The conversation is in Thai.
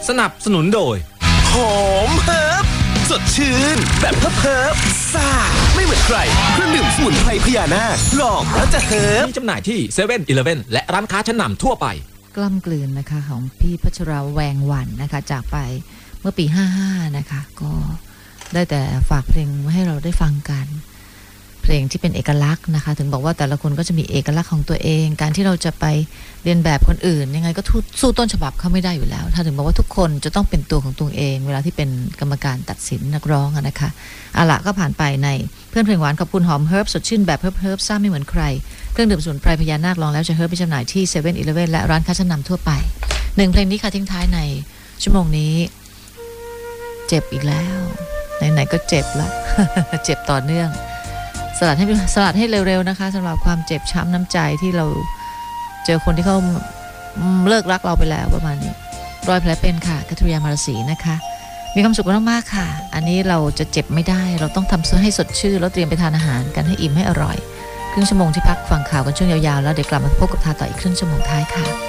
สนับสนุนโดยหอมเฮิร์บสดชื่นแบบเฮิร์บซ่าไม่เหมือนใครเครื่องดื่มสมุนไพรพญานาคลองแล้วจะเฮิร์บมีจำหน่ายที่เซเว่นอีเลฟเว่นและร้านค้าชั้นนำทั่วไปกล้ำกลืนนะคะของพี่พัชราแวงวันนะคะจากไปเมื่อปี55นะคะก็ได้แต่ฝากเพลงมาให้เราได้ฟังกันเพลงที่เป็นเอกลักษณ์นะคะถึงบอกว่าแต่ละคนก็จะมีเอกลักษณ์ของตัวเองการที่เราจะไปเรียนแบบคนอื่นยังไงก็สู้ต้นฉบับเขาไม่ได้อยู่แล้วถ้าถึงบอกว่าทุกคนจะต้องเป็นตัวของตัวเองเวลาที่เป็นกรรมการตัดสินนักร้องนะคะเอาละก็ผ่านไปในเพื่อนเพลงหวานขอบคุณหอมเฮิร์บสดชื่นแบบเฮิร์บซ่าไม่เหมือนใครเครื่องดื่มสมุนไพรพญานาคลองแล้วจะเฮิร์บไปจำหน่ายที่เซเว่นอีเลฟเว่นและร้านค้าชั้นนำทั่วไป1เพลงนี้ค่ะทิ้งท้ายในชั่วโมงนี้เจ็บอีกแล้วไหนๆก็เจ็บละ เจ็บต่อเนื่องสลัดให้เร็วๆนะคะสำหรับความเจ็บช้ำน้ำใจที่เราเจอคนที่เขาเลิกรักเราไปแล้วประมาณนี้รอยแผลเป็นค่ะกัตริยามาราศีนะคะมีความสุขมากๆค่ะอันนี้เราจะเจ็บไม่ได้เราต้องทำให้สดชื่นแล้วเตรียมไปทานอาหารกันให้อิ่มให้อร่อยครึ่งชั่วโมงที่พักฟังข่าวกันช่วงยาวๆแล้วเดี๋ยวกลับมาพบกับทาต่ออีกครึ่งชั่วโมงท้ายค่ะ